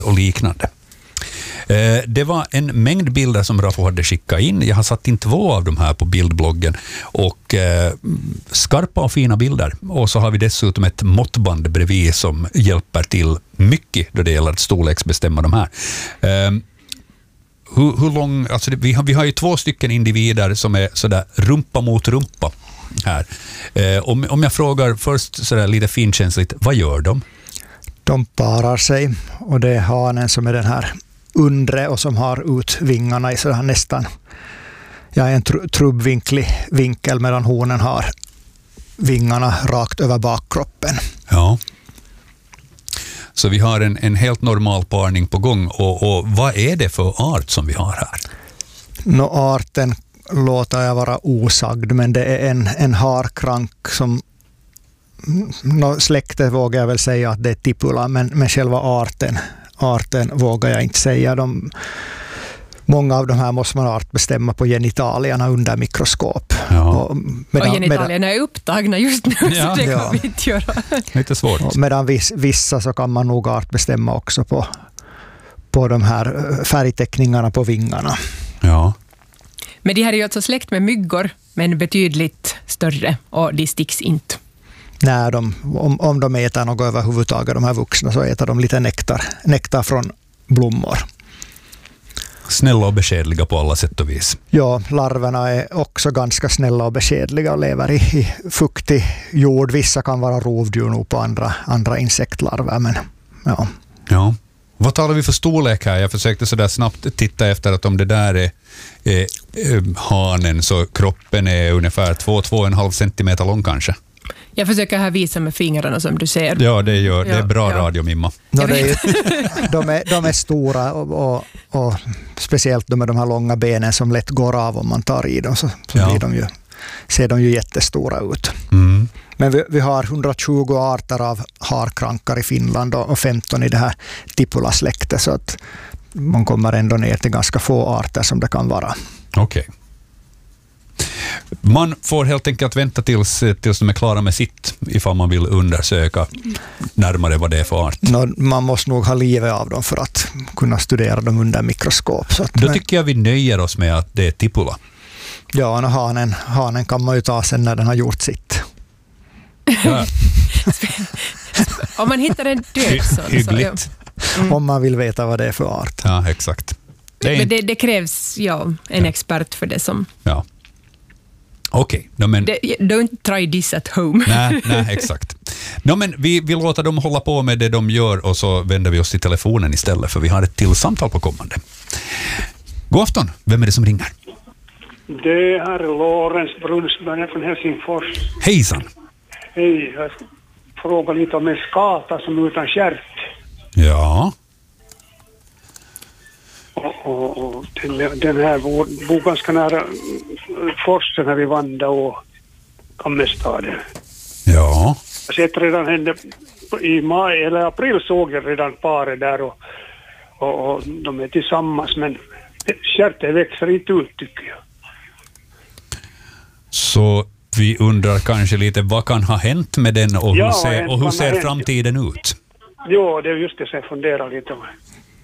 och liknande. Det var en mängd bilder som Rafo hade skickat in. Jag har satt in 2 av de här på bildbloggen och skarpa och fina bilder. Och så har vi dessutom ett måttband bredvid som hjälper till mycket då det gäller att storleksbestämma de här. Hur lång, alltså vi har ju 2 stycken individer som är sådär rumpa mot rumpa här. Om jag frågar först sådär lite finkänsligt, vad gör de? De parar sig och det är hanen som är den här undre och som har ut vingarna i sådär nästan en trubbvinklig vinkel, medan honen har vingarna rakt över bakkroppen. Ja. Så vi har en helt normal parning på gång. Och vad är det för art som vi har här? Arten låter jag vara osagd, men det är en harkrank som släktet vågar jag väl säga att det är tipula, men själva arten vågar jag inte säga. Många av de här måste man artbestämma på genitalierna under mikroskop. Ja. Och genitalierna är upptagna just nu, så det kan vi inte göra. Lite svårt. Medan vissa så kan man nog artbestämma också på de här färgteckningarna på vingarna. Ja. Men de här är ju alltså släkt med myggor, men betydligt större, och de sticks inte. Nej, om de äter något överhuvudtaget, de här vuxna, så äter de lite nektar från blommor. Snälla och beskedliga på alla sätt och vis. Ja, larverna är också ganska snälla och beskedliga och lever i fuktig jord. Vissa kan vara rovdjur nog på andra insektlarver, men ja. Ja. Vad talar vi för storlek här? Jag försökte så där snabbt titta efter att om det där är hanen, så kroppen är ungefär 2-2,5 centimeter lång kanske. Jag försöker här visa med fingrarna som du ser. Ja, det är bra radio, Mimma. No, de är stora och speciellt de med de här långa benen som lätt går av om man tar i dem, så ser de ju jättestora ut. Mm. Men vi har 120 arter av harkrankar i Finland och 15 i det här tipula-släktet, så att man kommer ändå ner till ganska få arter som det kan vara. Okej. Man får helt enkelt vänta tills de är klara med sitt, ifall man vill undersöka närmare vad det är för art. Man måste nog ha livet av dem för att kunna studera dem under mikroskop. Så att, då tycker jag vi nöjer oss med att det är tipula. Ja, och hanen kan man ju ta sen när den har gjort sitt. Ja. Om man hittar en död sån. Hyggligt. Om man vill veta vad det är för art. Ja, exakt. Men det krävs en expert för det som... Ja. Okej. Men... Don't try this at home. Nej, exakt. Men vi låter dem hålla på med det de gör, och så vänder vi oss till telefonen istället, för vi har ett till samtal på kommande. God afton. Vem är det som ringer? Det här är Lorentz Brunnsberg från Helsingfors. Hejsan. Hej, jag frågar lite om en skata som är utan kärt. Ja. Och den här bor ganska nära forsen här vid Vanda och Kammestaden. Ja. Jag sett redan hände i maj eller april, såg jag redan paret där och de är tillsammans, men kärten växer inte ut, tycker jag. Så vi undrar kanske lite vad kan ha hänt med den och hur ser framtiden ut? Jo, det är just det som jag funderar lite om.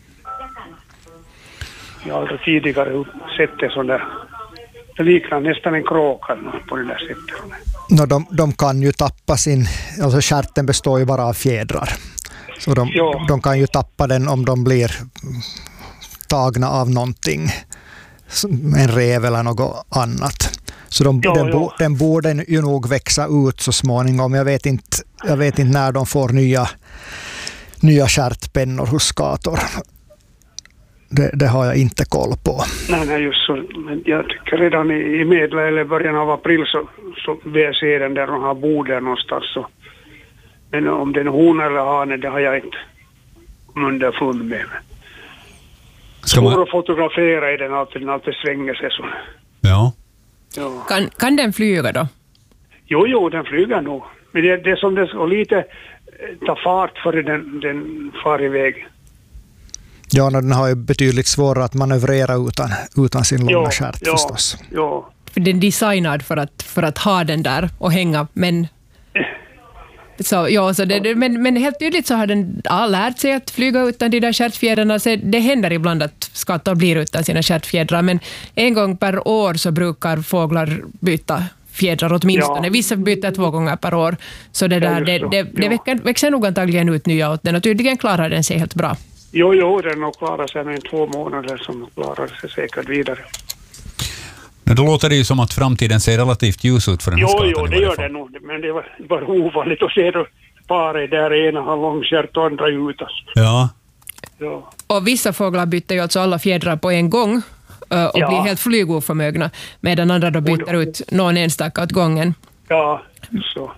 Jag har aldrig tidigare sett det sån där. Det liknar nästan en kråka på det där sättet. De kan ju tappa alltså kärten består ju bara av fjädrar. Så de kan ju tappa den om de blir tagna av någonting. En rev eller något annat. Så den borde ju nog växa ut så småningom. Jag vet inte när de får nya kärtpennor hos skator. Det har jag inte koll på. Nej, just så. Men jag tycker redan i medel eller början av april så vill jag se den där de har borden någonstans. Så. Men om det är hon eller hane, det har jag inte underfund med. Svår att fotografera i den alltid svänger sig så. Ja. Kan den flyga då? Jo, den flyger nog. Men det är som det ska lite ta fart före den far iväg. Ja, den har ju betydligt svårare att manövrera utan sin långa stjärt förstås. Ja. Den är designad för att ha den där och hänga, men... Så, ja, så men helt tydligt så har den lärt sig att flyga utan de där stjärtfjädrarna. Så det händer ibland att skattor blir utan sina stjärtfjädrar, men en gång per år så brukar fåglar byta fjädrar åtminstone. Vissa byter 2 gånger per år. Så det växer nog antagligen ut nya åt den, och tydligen klarar den sig helt bra. Jo, den har klarat sig med 2 månader som klarar sig säkert vidare. Men då låter det ju som att framtiden ser relativt ljus ut för den här skatan. Jo, det gör det nog. Men det var ovanligt att se då paret där ena har långstjärt och andra utas. Ja. Och vissa fåglar byter ju alltså alla fjädrar på en gång och blir helt flygoförmögna, medan andra då byter ut någon enstaka åt gången. Ja, så.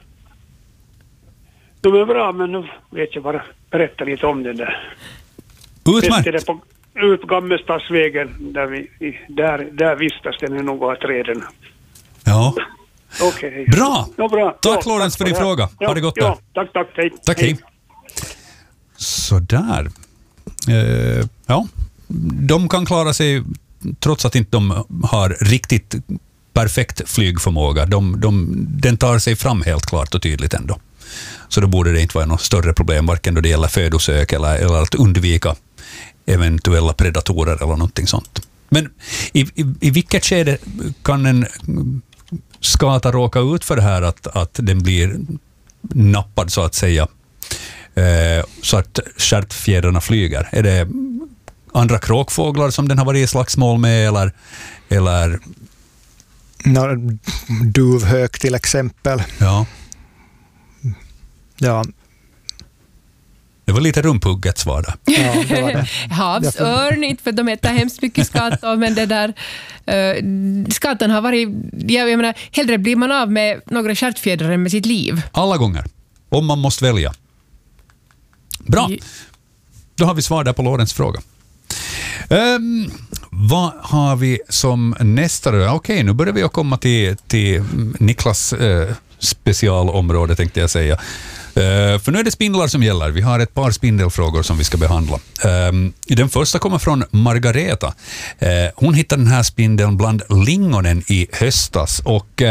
De är bra, men nu vet jag bara berätta lite om den där. Utmärkt. Ut Gammelstadsvägen där vistas den i några träden. Ja. Okej. Bra. Bra. Tack Lorenz för din fråga. Ha det gott där. Tack. Hej. Tack, hej. Sådär. Ja, de kan klara sig trots att inte de har riktigt perfekt flygförmåga. Den tar sig fram helt klart och tydligt ändå. Så då borde det inte vara något större problem, varken då det gäller födosök eller att undvika eventuella predatorer eller någonting sånt. Men i vilket skede kan en skata råka ut för det här att den blir nappad så att säga, så att stjärtfjädrarna flyger? Är det andra kråkfåglar som den har varit i slagsmål med eller duvhök till exempel? Ja. Det var lite rumphugget svar där. Ja, det var det. Havsörn, inte för de äter hemskt mycket skator, men det där skatten har varit, jag menar, hellre blir man av med några stjärtfjädrar än med sitt liv. Alla gånger, om man måste välja. Bra, då har vi svar där på Lorenz fråga. Vad har vi som nästa? Okej, nu börjar vi att komma till Niklas specialområde, tänkte jag säga. För nu är det spindlar som gäller. Vi har ett par spindelfrågor som vi ska behandla. Den första kommer från Margareta. Hon hittade den här spindeln bland lingonen i höstas och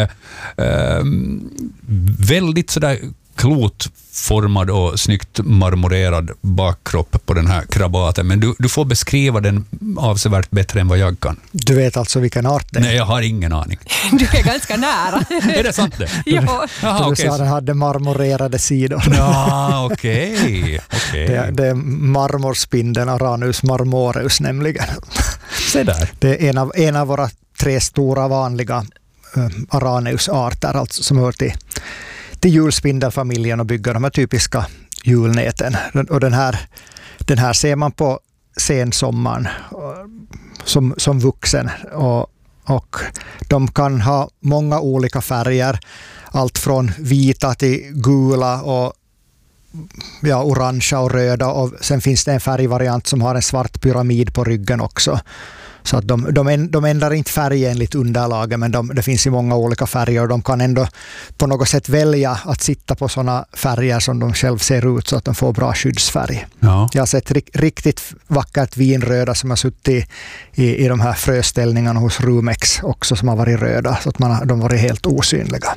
väldigt sådär klotformad och snyggt marmorerad bakkropp på den här krabaten. Men du får beskriva den avsevärt bättre än vad jag kan. Du vet alltså vilken art det är? Nej, jag har ingen aning. Du är ganska nära. Är det sant det? Ja. Du sa att den hade marmorerade sidor. Ja, okej. Det är marmorspindeln Aranus marmoreus nämligen. Se där. Det är en av våra 3 stora vanliga Araneus-arter, alltså som hör till julspindelfamiljen och bygger de här typiska julnäten. Och den här ser man på sensommaren som vuxen. Och de kan ha många olika färger. Allt från vita till gula och orangea och röda. Och sen finns det en färgvariant som har en svart pyramid på ryggen också. Så att de ändrar inte färg enligt underlaget, men det finns i många olika färger och de kan ändå på något sätt välja att sitta på sådana färger som de själv ser ut så att de får bra skyddsfärg. Ja. Jag har sett riktigt vackert vinröda som har suttit i de här fröställningarna hos Rumex också som har varit röda, så att de varit helt osynliga.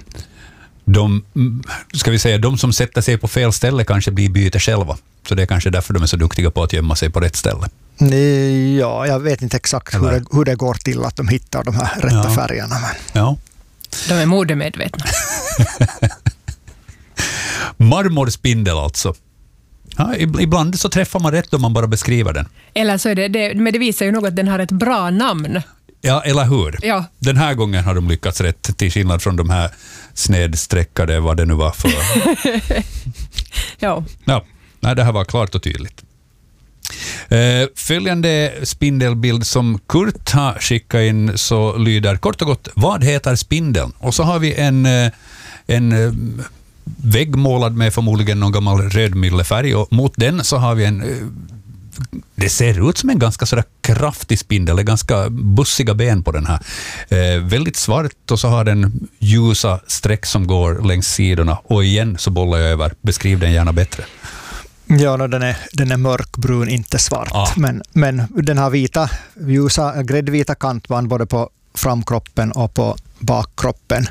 De som sätter sig på fel ställe kanske blir byte själva. Så det är kanske därför de är så duktiga på att gömma sig på rätt ställe. Ja, jag vet inte exakt hur det går till att de hittar de här rätta färgerna. Men. Ja. De är modemedvetna. Marmorspindel alltså. Ja, ibland så träffar man rätt om man bara beskriver den. Eller så är det, men det visar ju nog att den har ett bra namn. Ja, eller hur? Ja. Den här gången har de lyckats rätt, till skillnad från de här snedsträckade, vad det nu var för. Ja. Nej, det här var klart och tydligt. Följande spindelbild som Kurt har skickat in så lyder kort och gott: vad heter spindeln? Och så har vi en vägg målad med förmodligen någon gammal rödmyllefärg, och mot den så har vi det ser ut som en ganska sådär kraftig spindel, det är ganska bussiga ben på den här. Väldigt svart, och så har den ljusa streck som går längs sidorna, och igen så bollar jag över. Beskriv den gärna bättre. Ja, den är mörkbrun, inte svart. Men den har ljusa gräddvita kantband både på framkroppen och på bakkroppen.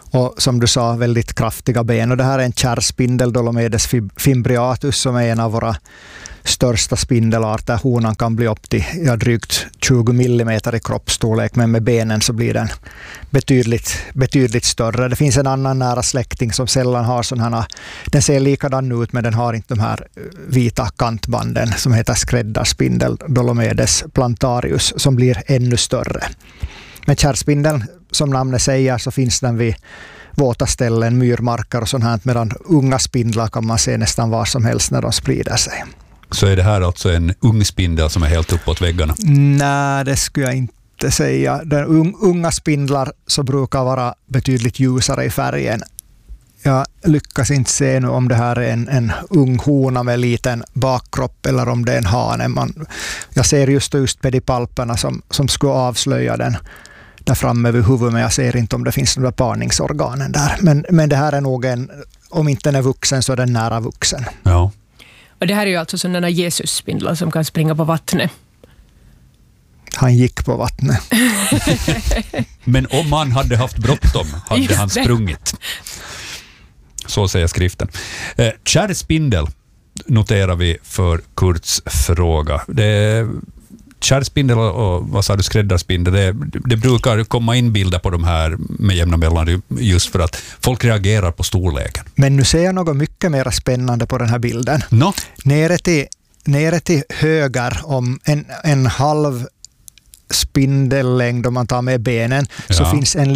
och som du sa väldigt kraftiga ben. Och det här är en kärrspindel, Dolomedes fimbriatus, som är en av våra största spindelarter. Honan kan bli upp till drygt 20 millimeter i kroppsstorlek, men med benen så blir den betydligt större. Det finns en annan nära släkting som sällan har sådana. Den ser likadan ut, men den har inte de här vita kantbanden, som heter skräddarspindel, Dolomedes plantarius, som blir ännu större. Men kärrspindeln, som namnet säger, så finns den vid våta ställen, myrmarker och sånt här, medan unga spindlar kan man se nästan var som helst när de sprider sig. Så är det här alltså en ung spindel som är helt uppåt väggarna? Nej, det skulle jag inte säga. Den unga spindlar så brukar vara betydligt ljusare i färgen. Jag lyckas inte se nu om det här är en ung hona med liten bakkropp eller om det är en hane. Jag ser just pedipalperna som skulle avslöja den där framme vid huvudet, men jag ser inte om det finns några parningsorganen där. Men det här är nog om inte den är vuxen så är den nära vuxen. Ja. Och det här är ju alltså sådana Jesus-spindlar som kan springa på vattnet. Han gick på vattnet. Men om han hade haft bråttom hade han sprungit. Så säger skriften. Kärrspindel noterar vi för Kurts fråga. Kärrspindel och vad sa du, skräddarspindel, det brukar komma in bilder på de här med jämna mellanrum just för att folk reagerar på storleken. Men nu ser jag något mycket mer spännande på den här bilden. No? Nere till höger om en halv spindellängd om man tar med benen, så finns en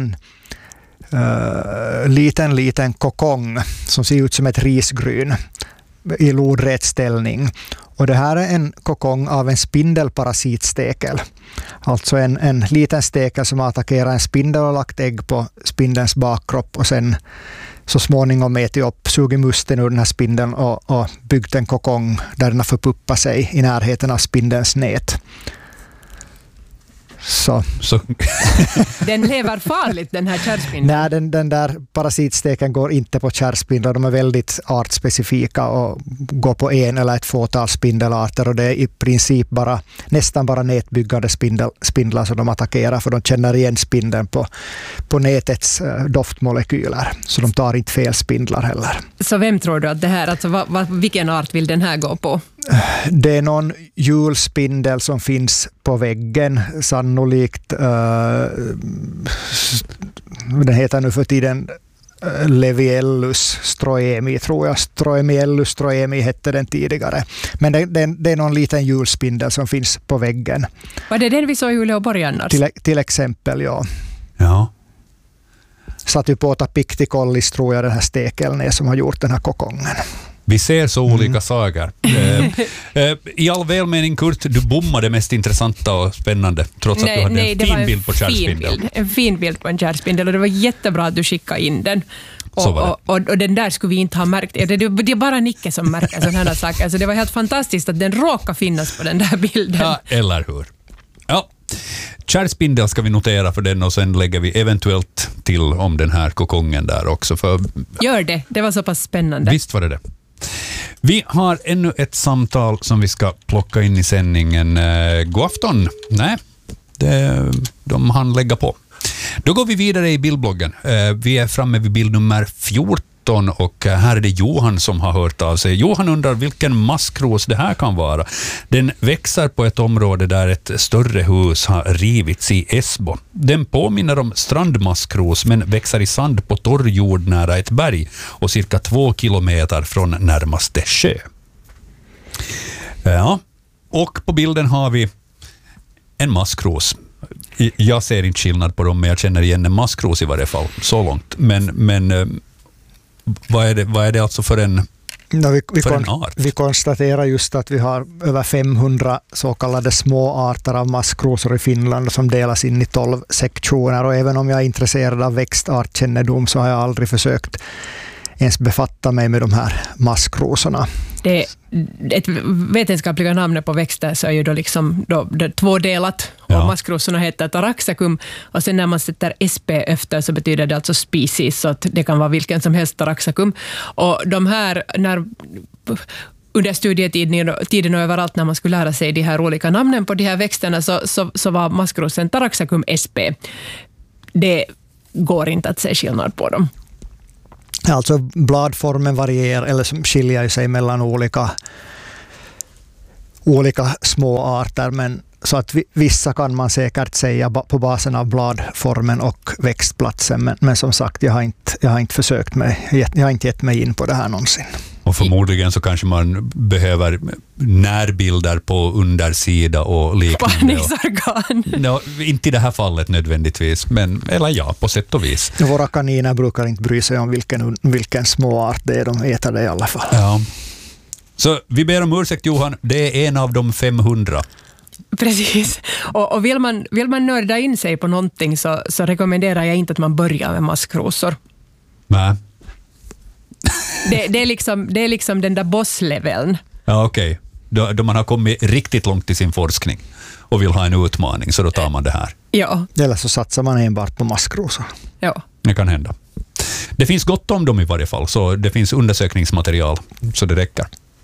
liten kokong som ser ut som ett risgryn i lodrät ställning. Och det här är en kokong av en spindelparasitstekel. Alltså en liten stekel som attackerar en spindel och lagt ägg på spindelns bakkropp och sen så småningom ätit upp, sugit musten ur den här spindeln och byggt en kokong där den har förpuppat sig i närheten av spindelns nät. Så. Den lever farligt, den här kärrspindeln? Nej, den där parasitsteken går inte på kärrspindlar. De är väldigt artspecifika och går på en eller ett fåtal spindelarter, och det är i princip nästan bara nätbyggande spindlar som de attackerar, för de känner igen spindeln på nätets doftmolekyler, så de tar inte fel spindlar heller. Så vem tror du att det här, alltså vilken art vill den här gå på? Det är någon julspindel som finns på väggen, sannolikt den heter nu för tiden Leviellus stroemi, tror jag. Stroemiellus stroemi hette den tidigare. Men det är någon liten julspindel som finns på väggen. Var det den vi såg i Uleåborg annars? Till exempel, ja. Ja. Satypota picticollis, tror jag, den här stekeln är som har gjort den här kokongen. Vi ser så olika saker. I all välmening, Kurt, du bommade mest intressanta och spännande, trots att du hade en fin bild på kärrspindel. En fin bild på en kärrspindel, och det var jättebra att du skickade in den. Och den där skulle vi inte ha märkt. Det är bara Nicke som märker sådana här saker. Alltså det var helt fantastiskt att den råkar finnas på den där bilden. Ja, eller hur? Ja. Kärrspindel ska vi notera för den, och sen lägger vi eventuellt till om den här kokongen där också. Gör det, det var så pass spännande. Visst var det. Vi har ännu ett samtal som vi ska plocka in i sändningen. God afton. Nej, de hann lägga på. Då går vi vidare i bildbloggen. Vi är framme vid bild nummer 14 och här är det Johan som har hört av sig. Johan undrar vilken maskros det här kan vara. Den växer på ett område där ett större hus har rivits i Esbo. Den påminner om strandmaskros men växer i sand på torr jord nära ett berg och cirka 2 kilometer från närmaste sjö. Ja, och på bilden har vi en maskros. Jag ser inte skillnad på dem, men jag känner igen en maskros i varje fall, så långt. Men vad är det alltså för en art? Vi konstaterar just att vi har över 500 så kallade små arter av maskrosor i Finland som delas in i 12 sektioner, och även om jag är intresserad av växtartkännedom så har jag aldrig försökt ens befatta mig med de här maskrosorna. Ett vetenskapliga namnet på växter så är ju då liksom det tvådelat, och maskrosorna heter Taraxacum, och sen när man sätter SP efter så betyder det alltså species, så att det kan vara vilken som helst Taraxacum. Och de här, under studietiden och överallt när man skulle lära sig de här olika namnen på de här växterna så var maskrosen Taraxacum SP. går inte att se skillnad på dem. Alltså bladformen varierar eller skiljer sig mellan olika små arter, men så att vissa kan man säkert säga på basen av bladformen och växtplatsen, men som sagt, jag har inte försökt jag har inte gett mig in på det här någonsin. Och förmodligen så kanske man behöver närbilder på undersida och liknande. Parningsorgan. No, inte i det här fallet nödvändigtvis, men eller ja, på sätt och vis. Våra kaniner brukar inte bry sig om vilken småart det är, de äter det i alla fall. Ja. Så vi ber om ursäkt, Johan, det är en av de 500. Precis. Och vill man nörda in sig på någonting så rekommenderar jag inte att man börjar med maskrosor. Nej. Det är liksom den där bossleveln. Ja, okej. Då man har kommit riktigt långt i sin forskning och vill ha en utmaning, så då tar man det här. Ja. Eller så satsar man enbart på maskrosor. Ja. Det kan hända. Det finns gott om dem i varje fall, så det finns undersökningsmaterial, så det räcker.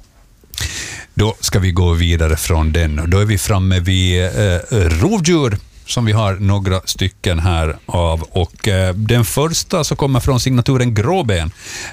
Då ska vi gå vidare från den. Då är vi framme vid rovdjur, som vi har några stycken här av. Och den första så kommer från signaturen Gråben.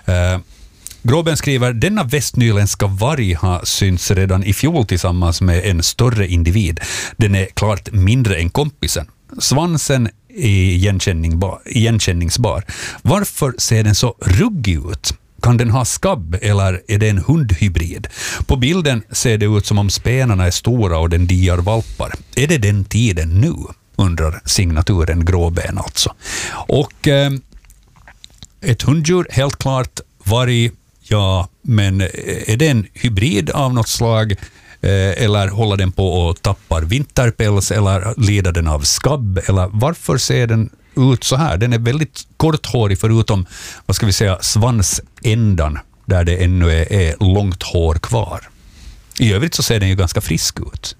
Gråben skriver: denna västnyländska varg har synts redan i fjol tillsammans med en större individ. Den är klart mindre än kompisen. Svansen är igenkänningsbar. Varför ser den så ruggig ut? Kan den ha skabb eller är det en hundhybrid? På bilden ser det ut som om spenarna är stora och den diar valpar. Är det den tiden nu? Undrar signaturen Gråben alltså. Och ett hunddjur, helt klart. Varg, ja, men är det en hybrid av något slag? Eller håller den på och tappar vinterpäls? Eller lider den av skabb? Eller varför ser den ut så här? Den är väldigt korthårig förutom, vad ska vi säga, svansändan där det ännu är långt hår kvar. I övrigt så ser den ju ganska frisk ut.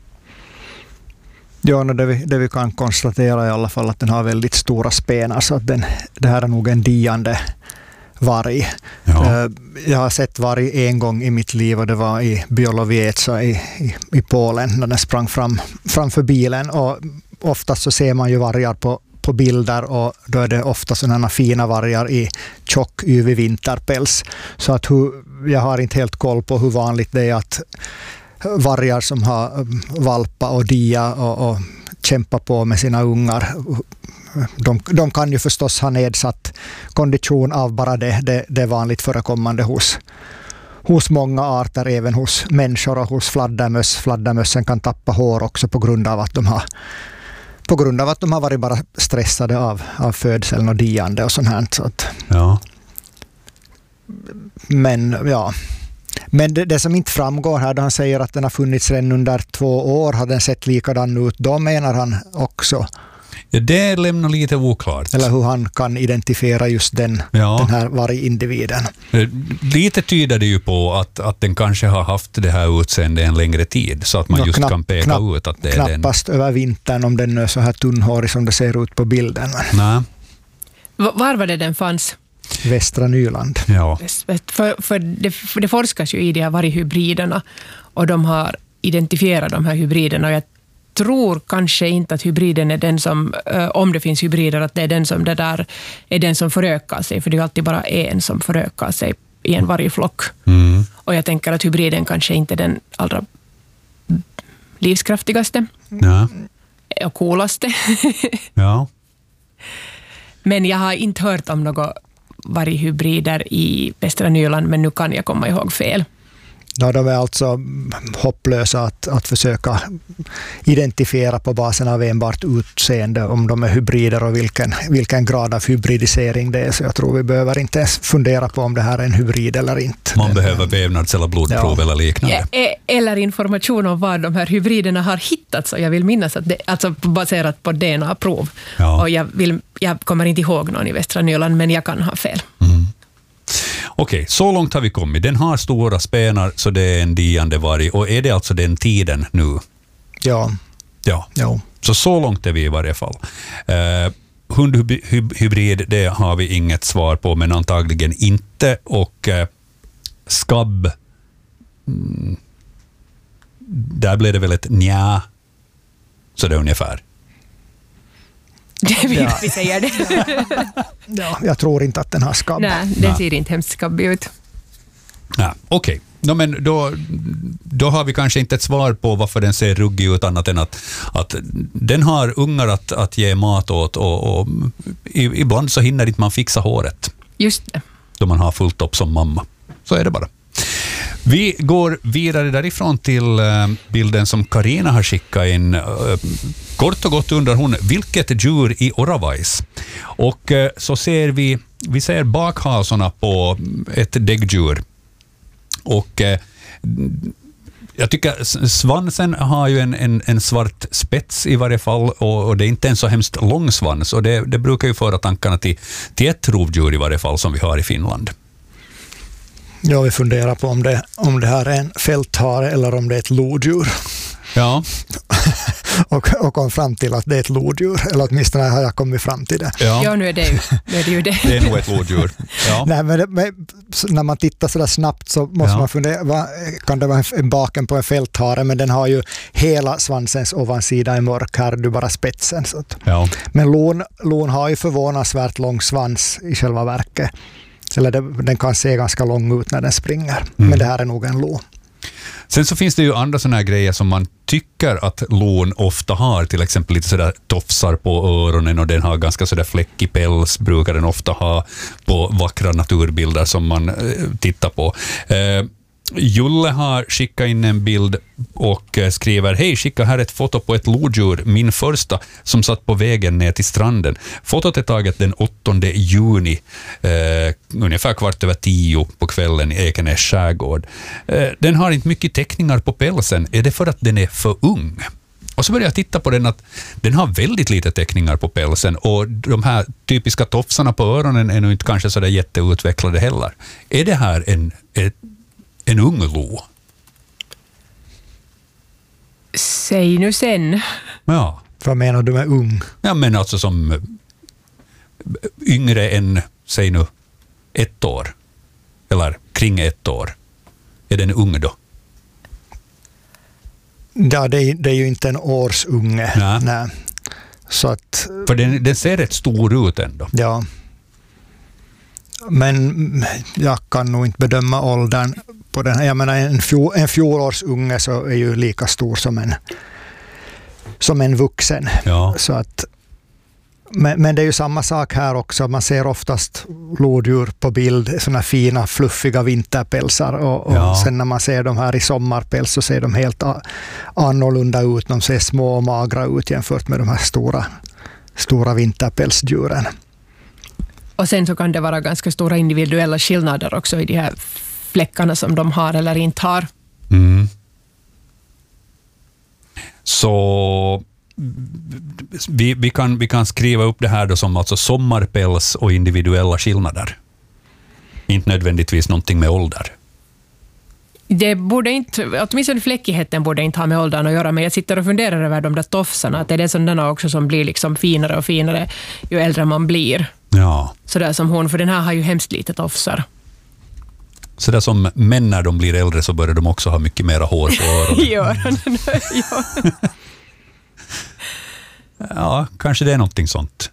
Ja, det vi kan konstatera i alla fall att den har väldigt stora spenar, så att det här är nog en diande varg. Ja. Jag har sett varg en gång i mitt liv och det var i Białowieża i Polen när den sprang framför bilen, och oftast så ser man ju vargar på bilder, och då är det ofta sådana fina vargar i tjock yvig vinterpäls. Så att jag har inte helt koll på hur vanligt det är att vargar som har valpa och dia och kämpa på med sina ungar, de kan ju förstås ha nedsatt kondition av bara det är vanligt förekommande hos många arter, även hos människor och hos fladdermöss. Fladdermössen kan tappa hår också på grund av att de har varit bara stressade av födseln och diande och sånt här. Så att, Ja. Men det som inte framgår här, då han säger att den har funnits redan under 2 år, har den sett likadan ut, då menar han också. Ja, det lämnar lite oklart. Eller hur han kan identifiera just den här vargindividen. Lite tyder det ju på att den kanske har haft det här utseendet en längre tid, så att man just kan peka ut att det är den. Knappast över vintern om den är så här tunnhårig som det ser ut på bilden. Nej. Var var det den fanns? Västra Nyland. Ja. För det forskas ju i de här varghybriderna, och de har identifierat de här hybriderna, och jag tror kanske inte att hybriden är den som, om det finns hybrider, att det är den som är den som förökar sig, för det är alltid bara en som förökar sig i en vargflock. Mm. Och jag tänker att hybriden kanske inte är den allra livskraftigaste och coolaste. Ja. Men jag har inte hört om några varghybrider i Västra Nyland, men nu kan jag komma ihåg fel. Ja, de är alltså hopplösa att försöka identifiera på basen av enbart utseende om de är hybrider och vilken grad av hybridisering det är. Så jag tror vi behöver inte ens fundera på om det här är en hybrid eller inte. Man behöver vävnads- eller blodprov eller liknande. Eller information om var de här hybriderna har hittats. Och jag vill minnas att det alltså baserat på DNA-prov. Ja. Och jag kommer inte ihåg någon i Västra Nyland, men jag kan ha fel. Mm. Okej, så långt har vi kommit. Den har stora spenar, så det är en diande varg. Och är det alltså den tiden nu? Ja. Så långt är vi i varje fall. Hundhybrid, det har vi inget svar på, men antagligen inte. Och skabb, där blev det väl ett nja, så det är ungefär. Vi säger det. Ja, jag tror inte att den har skabb. Nej, den ser inte hemskt skabbig ut. Ja, okej. No, men då har vi kanske inte ett svar på varför den ser ruggig ut annat än att den har ungar att ge mat åt och ibland så hinner inte man fixa håret. Just det. Då man har fullt upp som mamma. Så är det bara. Vi går vidare därifrån till bilden som Karina har skickat in. Kort och gott undrar hon, vilket djur i Oravais? Och så ser vi ser bakhasorna på ett däggdjur. Och jag tycker svansen har ju en svart spets i varje fall och det är inte en så hemskt lång svans och det brukar ju föra tankarna till ett rovdjur i varje fall som vi har i Finland. Ja, vi funderar på om det här är en fälthare eller om det är ett lodjur. Ja. och kom fram till att det är ett lodjur, eller åtminstone har jag kommit fram till det. Ja, nu är det ju det. Det är nog ett lodjur. Ja. Nej, men när man tittar så där snabbt så måste man fundera, kan det vara en baken på en fälthare, men den har ju hela svansens ovansida i mörk, här du bara spetsen. Så att. Ja. Men lon har ju förvånansvärt lång svans i själva verket. Eller den kan se ganska lång ut när den springer. Men det här är nog en lo. Sen så finns det ju andra såna här grejer som man tycker att lon ofta har. Till exempel lite sådär tofsar på öronen och den har ganska sådär fläckig päls. Brukar den ofta ha på vackra naturbilder som man tittar på. Julle har skickat in en bild och skriver: hej, skicka här ett foto på ett lodjur, min första, som satt på vägen ner till stranden. Fotot är taget den 8 juni, ungefär 9:15 på kvällen i Ekenäs skärgård. Den har inte mycket teckningar på pälsen. Är det för att den är för ung? Och så börjar jag titta på den att den har väldigt lite teckningar på pälsen och de här typiska tofsarna på öronen är nog inte kanske så där jätteutvecklade heller. Är det här en ung lo? Säg nu sen. Ja. Vad menar du med ung? Ja, men alltså som yngre än, säg nu, 1 år. Eller kring 1 år. Är den ung då? Ja, det är ju inte en årsunge. Nej. Så att, för den ser rätt stor ut ändå. Ja. Men jag kan nog inte bedöma åldern på den här. Jag menar, en fjolårsunge så är ju lika stor som en vuxen. Ja. Så att, men det är ju samma sak här också. Man ser oftast lodjur på bild, såna fina fluffiga vinterpälsar och sen när man ser de här i sommarpäls så ser de helt annorlunda ut. De ser små och magra ut jämfört med de här stora vinterpälsdjuren. Och sen så kan det vara ganska stora individuella skillnader också i de här fläckarna som de har eller inte har. Mm. Så vi kan skriva upp det här då som alltså sommarpäls och individuella skillnader. Inte nödvändigtvis någonting med ålder. Det borde inte, åtminstone fläckigheten borde inte ha med åldern att göra, men jag sitter och funderar över de där tofsarna, att är det sådana också som blir liksom finare och finare ju äldre man blir. Ja. Sådär som hon, för den här har ju hemskt lite tofsar. Så där som män när de blir äldre så börjar de också ha mycket mera hår på öronen. I öronen, ja. Ja, kanske det är någonting sånt.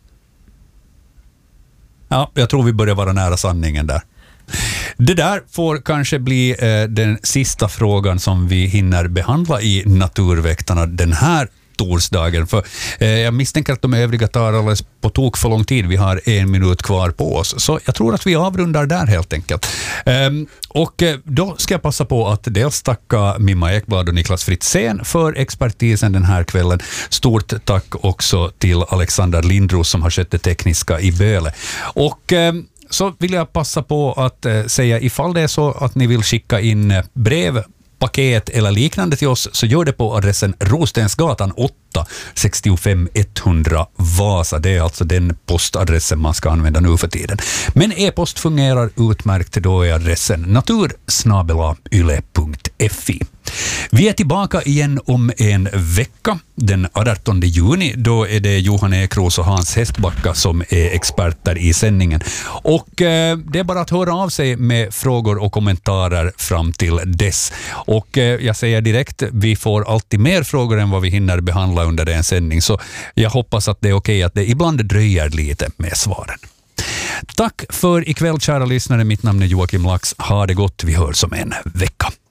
Ja, jag tror vi börjar vara nära sanningen där. Det där får kanske bli den sista frågan som vi hinner behandla i Naturväktarna den här torsdagen. För jag misstänker att de övriga tar alldeles på tok för lång tid. Vi har 1 minut kvar på oss. Så jag tror att vi avrundar där helt enkelt. Och då ska jag passa på att dels tacka Mimma Ekblad och Niklas Fritzén för expertisen den här kvällen. Stort tack också till Alexander Lindros som har skött det tekniska i Böle. Och så vill jag passa på att säga, ifall det är så att ni vill skicka in brev, paket eller liknande till oss, så gör det på adressen Rostensgatan 8 65 100 Vasa. Det är alltså den postadressen man ska använda nu för tiden. Men e-post fungerar utmärkt, då är adressen natur@yle.fi. Vi är tillbaka igen om en vecka, den 18 juni. Då är det Johan Ekros och Hans Hästbacka som är experter i sändningen. Och det är bara att höra av sig med frågor och kommentarer fram till dess. Och jag säger direkt, vi får alltid mer frågor än vad vi hinner behandla under en sändning. Så jag hoppas att det är okej att det ibland dröjer lite med svaren. Tack för ikväll, kära lyssnare. Mitt namn är Joakim Lax. Ha det gott, vi hörs om en vecka.